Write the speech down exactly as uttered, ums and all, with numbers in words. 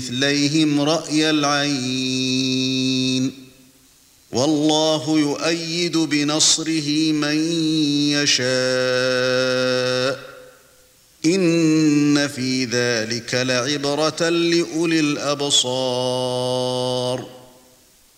مثليهم رأي العين والله يؤيد بنصره من يشاء إن في ذلك لعبرة لأولي الأبصار